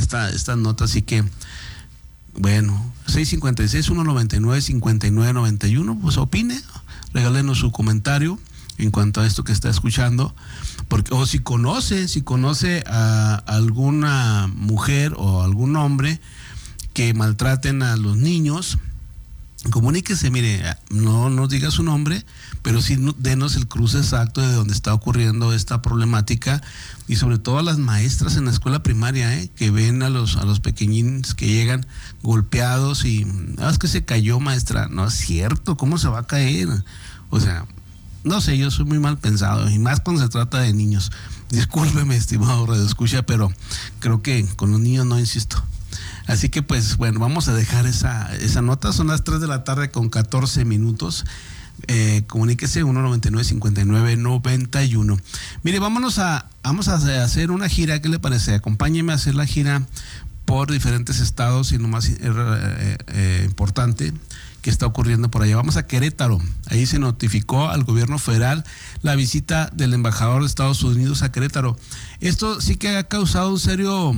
esta nota, así que bueno, 656-199-5991, pues opine, regálenos su comentario en cuanto a esto que está escuchando, porque o si conoce a alguna mujer o algún hombre que maltraten a los niños, comuníquese, mire, no nos diga su nombre, pero sí denos el cruce exacto de donde está ocurriendo esta problemática, y sobre todo a las maestras en la escuela primaria, que ven a los pequeñines que llegan golpeados y es que se cayó, maestra. No es cierto, ¿cómo se va a caer? O sea, no sé, yo soy muy mal pensado, y más cuando se trata de niños. Discúlpeme, estimado radioescucha, pero creo que con los niños no insisto. Así que pues bueno, vamos a dejar esa nota. Son las 3 de la tarde con 14 minutos. Comuníquese 199-5991. Mire, vamos a hacer una gira. ¿Qué le parece? Acompáñeme a hacer la gira por diferentes estados, y lo más importante que está ocurriendo por allá. Vamos a Querétaro. Ahí se notificó al gobierno federal la visita del embajador de Estados Unidos a Querétaro. Esto sí que ha causado un serio,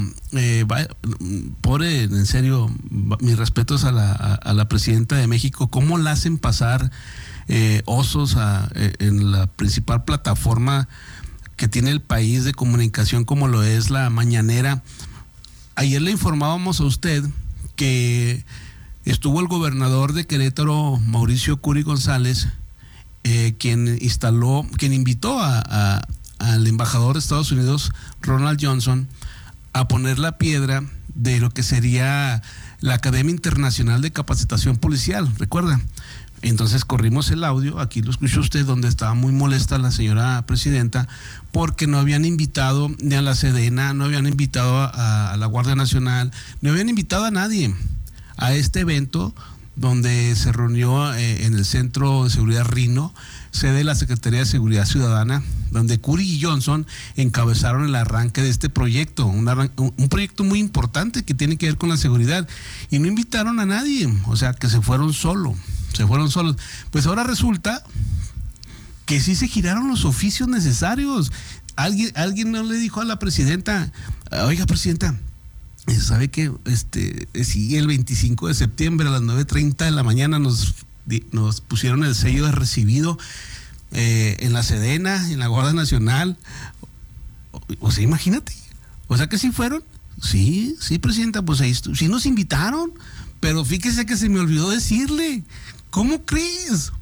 en serio, mis respetos a la presidenta de México. ¿Cómo la hacen pasar osos en la principal plataforma que tiene el país de comunicación, como lo es la mañanera? Ayer le informábamos a usted que estuvo el gobernador de Querétaro, Mauricio Curi González, quien invitó al embajador de Estados Unidos, Ronald Johnson, a poner la piedra de lo que sería la Academia Internacional de Capacitación Policial, ¿recuerda? Entonces corrimos el audio, aquí lo escuchó usted, donde estaba muy molesta la señora presidenta porque no habían invitado ni a la Sedena, no habían invitado a la Guardia Nacional, no habían invitado a nadie a este evento donde se reunió en el Centro de Seguridad Rino, sede de la Secretaría de Seguridad Ciudadana, donde Curi y Johnson encabezaron el arranque de este proyecto, un proyecto muy importante que tiene que ver con la seguridad, y no invitaron a nadie, o sea que se fueron solos. Pues ahora resulta que sí se giraron los oficios necesarios. Alguien no le dijo a la presidenta: oiga, presidenta, ¿sabe qué? Sí, el 25 de septiembre a las 9:30 de la mañana nos pusieron el sello de recibido en la Sedena, en la Guardia Nacional. O sea, imagínate. O sea que sí fueron. Sí, presidenta, pues ahí sí nos invitaron, pero fíjese que se me olvidó decirle. ¿Cómo crees?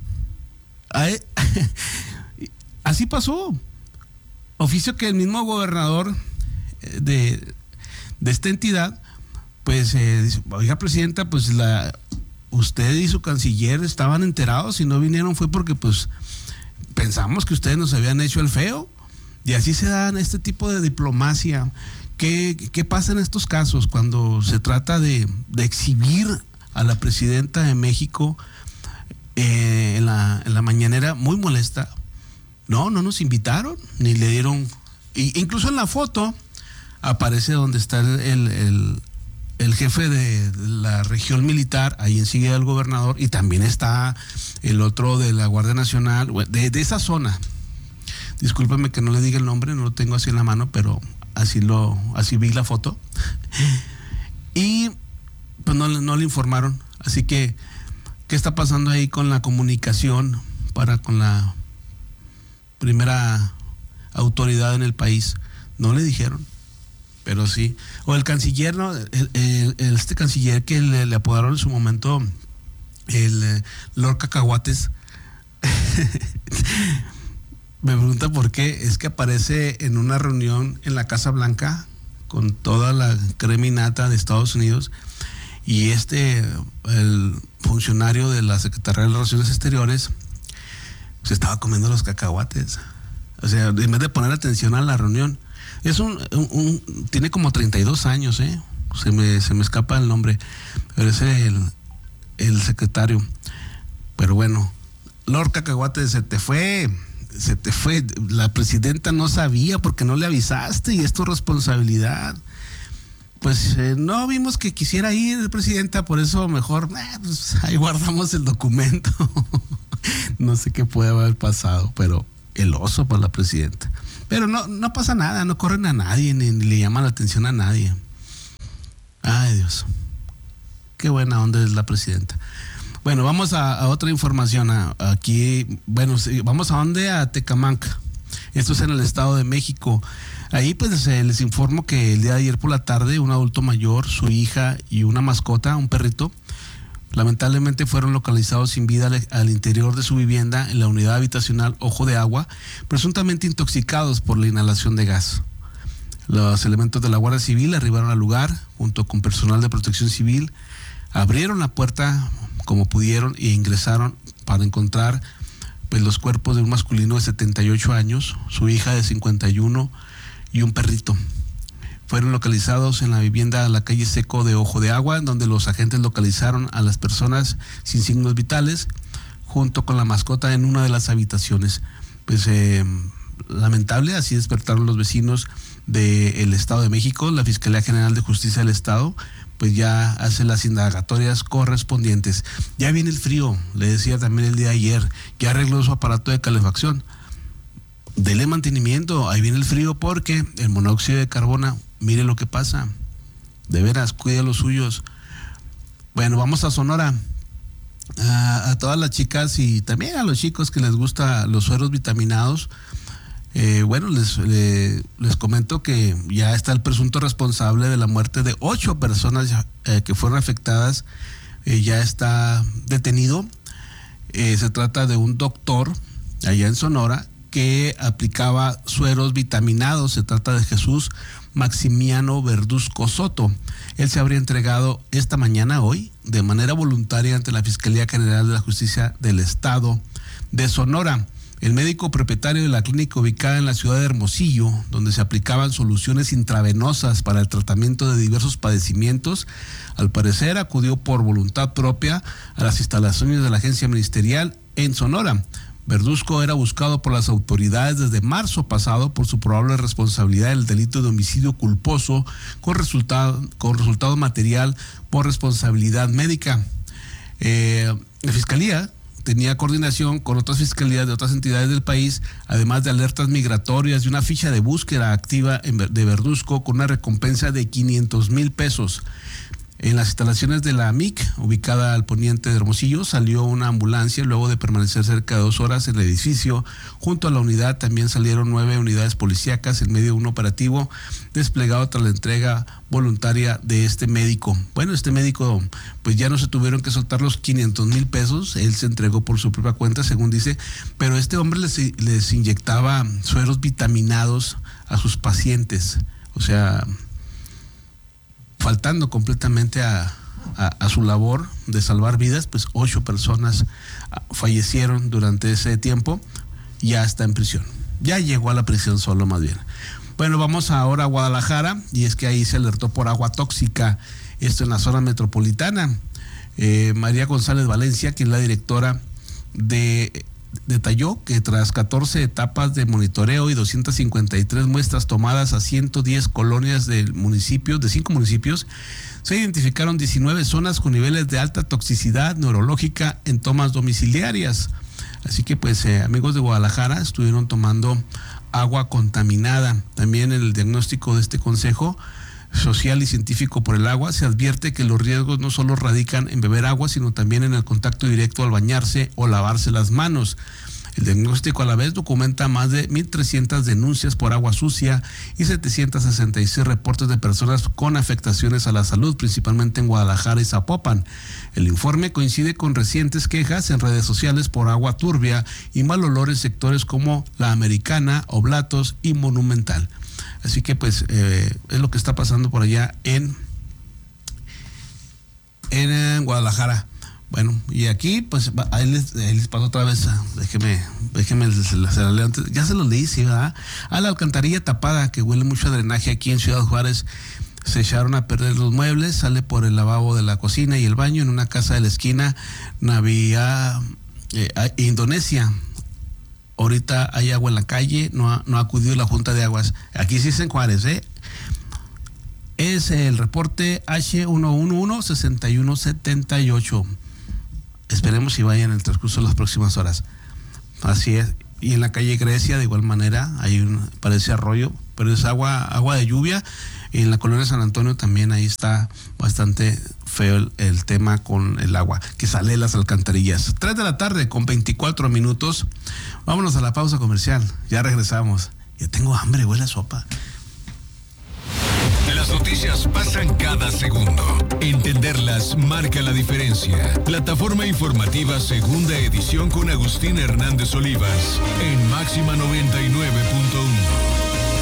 Así pasó. Oficio que el mismo gobernador de esta entidad, pues dice: oiga, presidenta, pues usted y su canciller estaban enterados y no vinieron, fue porque pues pensamos que ustedes nos habían hecho el feo. Y así se dan este tipo de diplomacia. ¿Qué pasa en estos casos cuando se trata de exhibir a la presidenta de México en la mañanera muy molesta? No nos invitaron, ni le dieron. Incluso en la foto aparece donde está el jefe de la región militar, ahí enseguida el gobernador, y también está el otro de la Guardia Nacional, de esa zona. Discúlpeme que no le diga el nombre, no lo tengo así en la mano, pero así vi la foto. Y pues no le informaron. Así que, ¿qué está pasando ahí con la comunicación con la primera autoridad en el país? No le dijeron, pero sí. O el canciller, ¿no? Este canciller que le apodaron en su momento el Lord Cacahuates. Me pregunta por qué. Es que aparece en una reunión en la Casa Blanca con toda la crema y nata de Estados Unidos, y el funcionario de la Secretaría de Relaciones Exteriores se estaba comiendo los cacahuates. O sea, en vez de poner atención a la reunión. Tiene como 32 años, se me escapa el nombre, pero es el secretario. Pero bueno, Lord Cacahuate, se te fue. La presidenta no sabía porque no le avisaste, y es tu responsabilidad. Pues no vimos que quisiera ir, presidenta, por eso mejor pues ahí guardamos el documento. No sé qué puede haber pasado, pero el oso para la presidenta. Pero no pasa nada, no corren a nadie, ni le llaman la atención a nadie. años. Qué buena onda es la presidenta. Bueno, vamos a otra información. Aquí, bueno, vamos a dónde, a Tecamanca. Esto es en el Estado de México. Ahí pues les informo que el día de ayer por la tarde un adulto mayor, su hija y una mascota, un perrito, lamentablemente fueron localizados sin vida al interior de su vivienda en la unidad habitacional Ojo de Agua, presuntamente intoxicados por la inhalación de gas. Los elementos de la Guardia Civil arribaron al lugar junto con personal de Protección Civil, abrieron la puerta como pudieron e ingresaron para encontrar pues los cuerpos de un masculino de 78 años, su hija de 51 y un perrito. Fueron localizados en la vivienda de la calle Seco de Ojo de Agua, donde los agentes localizaron a las personas sin signos vitales, junto con la mascota en una de las habitaciones. Pues lamentable, así despertaron los vecinos del Estado de México. La Fiscalía General de Justicia del Estado pues ya hace las indagatorias correspondientes. Ya viene el frío, le decía también el día de ayer, ya arregló su aparato de calefacción. Dele mantenimiento, ahí viene el frío porque el monóxido de carbono, mire lo que pasa. De veras, cuide a los suyos. Bueno, vamos a Sonora. A todas las chicas y también a los chicos que les gustan los sueros vitaminados. Bueno, les comento que ya está el presunto responsable de la muerte de 8 personas que fueron afectadas. Ya está detenido. Se trata de un doctor allá en Sonora que aplicaba sueros vitaminados. Se trata de Jesús Maximiano Verduzco Soto. Él se habría entregado esta mañana, hoy, de manera voluntaria ante la Fiscalía General de la Justicia del Estado de Sonora. El médico propietario de la clínica ubicada en la ciudad de Hermosillo, donde se aplicaban soluciones intravenosas para el tratamiento de diversos padecimientos, al parecer acudió por voluntad propia a las instalaciones de la agencia ministerial en Sonora. Verduzco era buscado por las autoridades desde marzo pasado por su probable responsabilidad en el delito de homicidio culposo con resultado material por responsabilidad médica. La Fiscalía tenía coordinación con otras fiscalías de otras entidades del país, además de alertas migratorias y una ficha de búsqueda activa de Verduzco con una recompensa de 500,000 pesos. En las instalaciones de la AMIC, ubicada al poniente de Hermosillo, salió una ambulancia luego de permanecer cerca de 2 horas en el edificio. Junto a la unidad también salieron 9 unidades policíacas en medio de un operativo desplegado tras la entrega voluntaria de este médico. Bueno, este médico pues ya no se tuvieron que soltar los 500,000 pesos, él se entregó por su propia cuenta, según dice, pero este hombre les inyectaba sueros vitaminados a sus pacientes, o sea, faltando completamente a su labor de salvar vidas. Pues 8 personas fallecieron durante ese tiempo. Ya está en prisión, ya llegó a la prisión solo, más bien. Bueno, vamos ahora a Guadalajara, y es que ahí se alertó por agua tóxica, esto en la zona metropolitana. María González Valencia, quien es la directora detalló que tras 14 etapas de monitoreo y 253 muestras tomadas a 110 colonias de 5 municipios, se identificaron 19 zonas con niveles de alta toxicidad neurológica en tomas domiciliarias. Así que pues amigos de Guadalajara estuvieron tomando agua contaminada. También en el diagnóstico de este Consejo Social y Científico por el Agua se advierte que los riesgos no solo radican en beber agua, sino también en el contacto directo al bañarse o lavarse las manos. El diagnóstico a la vez documenta más de 1,300 denuncias por agua sucia y 766 reportes de personas con afectaciones a la salud, principalmente en Guadalajara y Zapopan. El informe coincide con recientes quejas en redes sociales por agua turbia y mal olor en sectores como La Americana, Oblatos y Monumental. Así que pues es lo que está pasando por allá en Guadalajara. Bueno, y aquí pues ahí les paso otra vez. Déjeme antes. Ya se los leí, sí, ¿verdad? A la alcantarilla tapada, que huele mucho a drenaje aquí en Ciudad Juárez. Se echaron a perder los muebles, sale por el lavabo de la cocina y el baño en una casa de la esquina Navia, Indonesia. Ahorita hay agua en la calle, no ha acudido la Junta de Aguas. Aquí sí es en Juárez, Es el reporte H111-6178. Esperemos si vayan en el transcurso de las próximas horas. Así es. y en la calle Grecia de igual manera, parece arroyo, pero es agua de lluvia. Y en la colonia San Antonio también ahí está bastante feo el tema con el agua que sale de las alcantarillas. 3 de la tarde con 24 minutos. Vámonos a la pausa comercial. Ya regresamos. Ya tengo hambre, huele a sopa. Las noticias pasan cada segundo. Entenderlas marca la diferencia. Plataforma informativa segunda edición con Agustín Hernández Olivas en Máxima 99.1.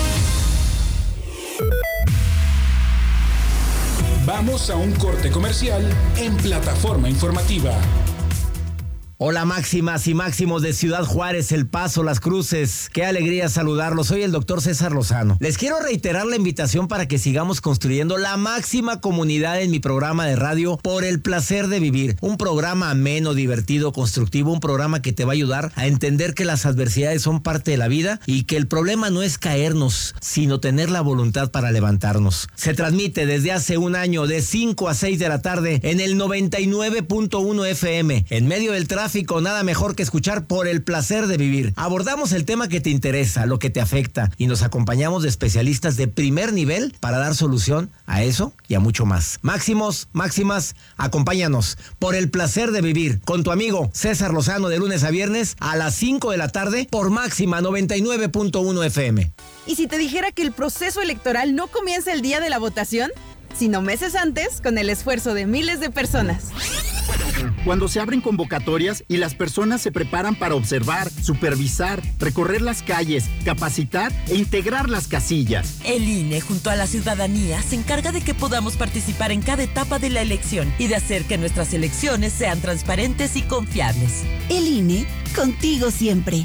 Vamos a un corte comercial en Plataforma Informativa. Hola máximas y máximos de Ciudad Juárez, El Paso, Las Cruces. Qué alegría saludarlos. Soy el doctor César Lozano. Les quiero reiterar la invitación para que sigamos construyendo la máxima comunidad en mi programa de radio Por el Placer de Vivir. Un programa ameno, divertido, constructivo, un programa que te va a ayudar a entender que las adversidades son parte de la vida y que el problema no es caernos, sino tener la voluntad para levantarnos. Se transmite desde hace un año de 5 a 6 de la tarde en el 99.1 FM. En medio del tráfico, nada mejor que escuchar Por el Placer de Vivir. Abordamos el tema que te interesa, lo que te afecta, y nos acompañamos de especialistas de primer nivel para dar solución a eso y a mucho más. Máximos, máximas, acompáñanos. Por el Placer de Vivir, con tu amigo César Lozano, de lunes a viernes a las 5 de la tarde por Máxima 99.1 FM. ¿Y si te dijera que el proceso electoral no comienza el día de la votación, sino meses antes, con el esfuerzo de miles de personas? Cuando se abren convocatorias y las personas se preparan para observar, supervisar, recorrer las calles, capacitar e integrar las casillas. El INE, junto a la ciudadanía, se encarga de que podamos participar en cada etapa de la elección y de hacer que nuestras elecciones sean transparentes y confiables. El INE, contigo siempre.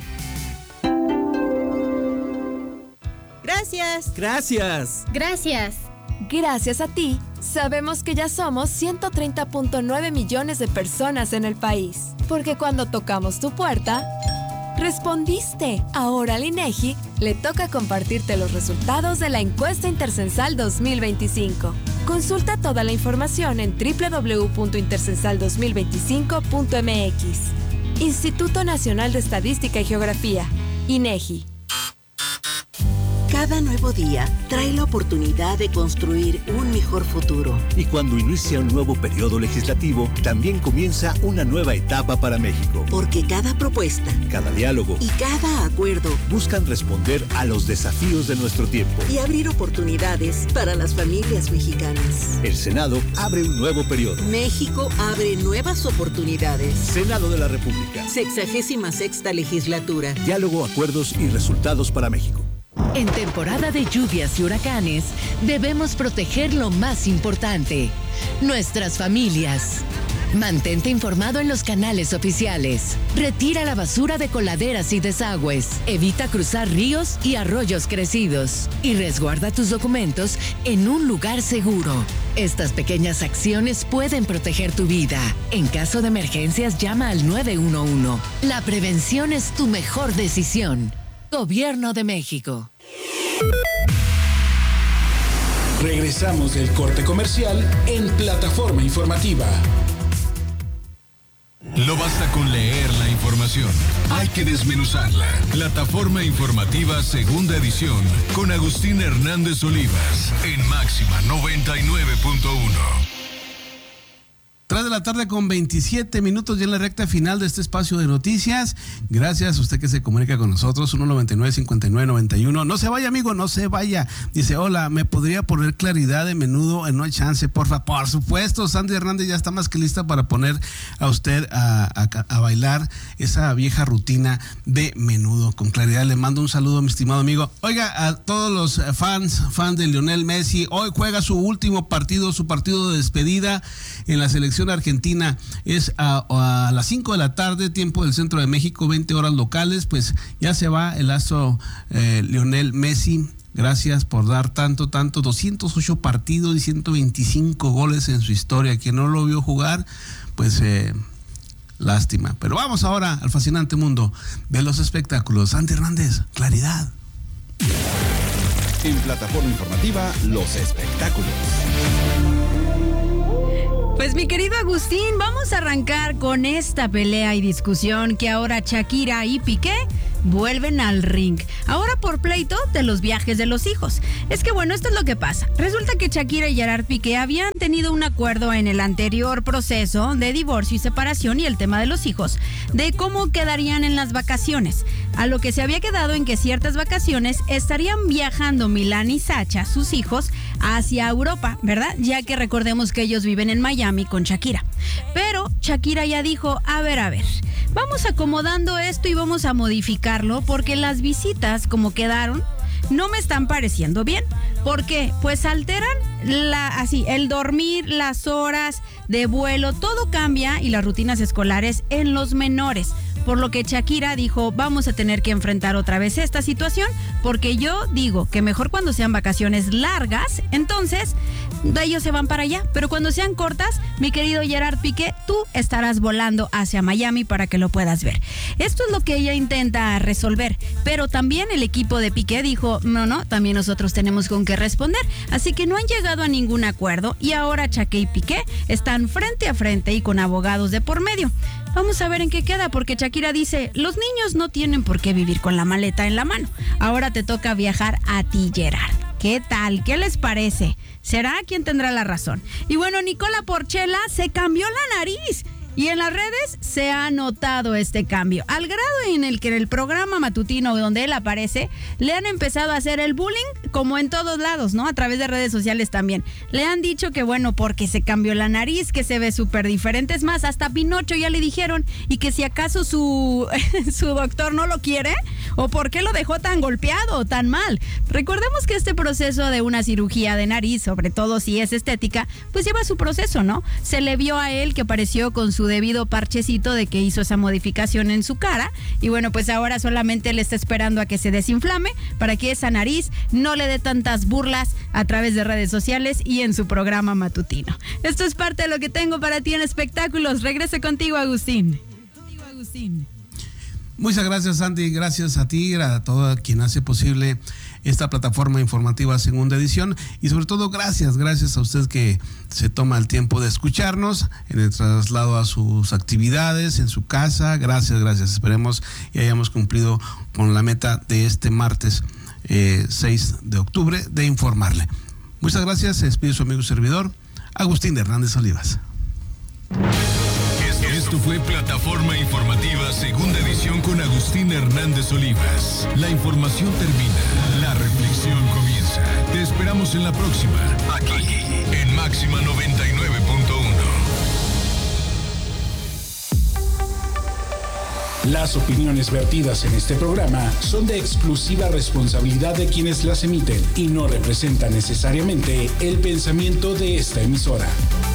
Gracias. Gracias. Gracias. Gracias a ti, sabemos que ya somos 130.9 millones de personas en el país. Porque cuando tocamos tu puerta, respondiste. Ahora al INEGI le toca compartirte los resultados de la encuesta intercensal 2025. Consulta toda la información en www.intercensal2025.mx. Instituto Nacional de Estadística y Geografía, INEGI. Cada nuevo día trae la oportunidad de construir un mejor futuro. Y cuando inicia un nuevo periodo legislativo, también comienza una nueva etapa para México. Porque cada propuesta, cada diálogo y cada acuerdo buscan responder a los desafíos de nuestro tiempo y abrir oportunidades para las familias mexicanas. El Senado abre un nuevo periodo. México abre nuevas oportunidades. Senado de la República. 66ª legislatura. Diálogo, acuerdos y resultados para México. En temporada de lluvias y huracanes, debemos proteger lo más importante, nuestras familias. Mantente informado en los canales oficiales. Retira la basura de coladeras y desagües. Evita cruzar ríos y arroyos crecidos. Y resguarda tus documentos en un lugar seguro. Estas pequeñas acciones pueden proteger tu vida. En caso de emergencias, llama al 911. La prevención es tu mejor decisión. Gobierno de México. Regresamos del corte comercial en Plataforma Informativa. No basta con leer la información, hay que desmenuzarla. Plataforma Informativa segunda edición con Agustín Hernández Olivas en Máxima 99.1. 3 de la tarde con 27 minutos ya en la recta final de este espacio de noticias. Gracias a usted que se comunica con nosotros, 199-5991. No se vaya, amigo, no se vaya. Dice, hola, ¿me podría poner claridad de Menudo en No Hay Chance? Porfa, por supuesto, Sandy Hernández ya está más que lista para poner a usted a bailar esa vieja rutina de Menudo. Con claridad, le mando un saludo, mi estimado amigo. Oiga, a todos los fans de Lionel Messi, hoy juega su último partido, su partido de despedida en la selección argentina. Es a las 5 de la tarde, tiempo del centro de México, 20 horas locales. Pues ya se va el astro Lionel Messi. Gracias por dar tanto, 208 partidos y 125 goles en su historia. Quien no lo vio jugar, pues lástima. Pero vamos ahora al fascinante mundo de los espectáculos. Sandy Hernández, claridad. En Plataforma Informativa, los espectáculos. Pues mi querido Agustín, vamos a arrancar con esta pelea y discusión que ahora Shakira y Piqué vuelven al ring. Ahora por pleito de los viajes de los hijos. Es que bueno, esto es lo que pasa. Resulta que Shakira y Gerard Piqué habían tenido un acuerdo en el anterior proceso de divorcio y separación y el tema de los hijos, de cómo quedarían en las vacaciones. A lo que se había quedado en que ciertas vacaciones estarían viajando Milán y Sacha, sus hijos, hacia Europa, ¿verdad? Ya que recordemos que ellos viven en Miami con Shakira. Pero Shakira ya dijo, a ver, vamos acomodando esto y vamos a modificarlo porque las visitas como quedaron no me están pareciendo bien. ¿Por qué? Pues alteran el dormir, las horas de vuelo, todo cambia y las rutinas escolares en los menores. Por lo que Shakira dijo, vamos a tener que enfrentar otra vez esta situación, porque yo digo que mejor cuando sean vacaciones largas, entonces ellos se van para allá, pero cuando sean cortas, mi querido Gerard Piqué, tú estarás volando hacia Miami para que lo puedas ver. Esto es lo que ella intenta resolver, pero también el equipo de Piqué dijo, no, también nosotros tenemos con qué responder, así que no han llegado a ningún acuerdo y ahora Shakira y Piqué están frente a frente y con abogados de por medio. Vamos a ver en qué queda, porque Shakira dice, los niños no tienen por qué vivir con la maleta en la mano. Ahora te toca viajar a ti, Gerard. ¿Qué tal? ¿Qué les parece? ¿Será quien tendrá la razón? Y bueno, Nicola Porchela se cambió la nariz. Y en las redes se ha notado este cambio, al grado en el que en el programa matutino donde él aparece, le han empezado a hacer el bullying como en todos lados, ¿no? A través de redes sociales también. Le han dicho que bueno, porque se cambió la nariz, que se ve súper diferente. Es más, hasta Pinocho ya le dijeron, y que si acaso su doctor no lo quiere, o por qué lo dejó tan golpeado o tan mal. Recordemos que este proceso de una cirugía de nariz, sobre todo si es estética, pues lleva su proceso, ¿no? Se le vio a él que apareció con su debido parchecito de que hizo esa modificación en su cara y bueno, pues ahora solamente le está esperando a que se desinflame para que esa nariz no le dé tantas burlas a través de redes sociales y en su programa matutino. Esto es parte de lo que tengo para ti en espectáculos. Regreso contigo, Agustín. Muchas gracias, Sandy. Gracias a ti, a todo quien hace posible esta plataforma informativa Segunda Edición y sobre todo gracias a usted que se toma el tiempo de escucharnos en el traslado a sus actividades, en su casa. Gracias. Esperemos y hayamos cumplido con la meta de este martes 6 de octubre de informarle. Muchas gracias. Se despide su amigo y servidor, Agustín Hernández Olivas. Esto fue Plataforma Informativa Segunda Edición con Agustín Hernández Olivas. La información termina, la reflexión comienza. Te esperamos en la próxima, aquí en Máxima 99.1. Las opiniones vertidas en este programa son de exclusiva responsabilidad de quienes las emiten y no representan necesariamente el pensamiento de esta emisora.